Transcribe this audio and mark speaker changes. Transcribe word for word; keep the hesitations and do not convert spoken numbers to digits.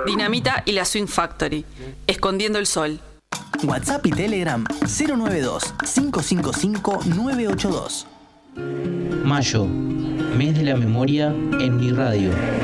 Speaker 1: Dinamita y la Swing Factory. Escondiendo el sol.
Speaker 2: WhatsApp y Telegram cero nueve dos, cinco cinco cinco, nueve ocho dos.
Speaker 3: Mayo, mes de la memoria en mi radio.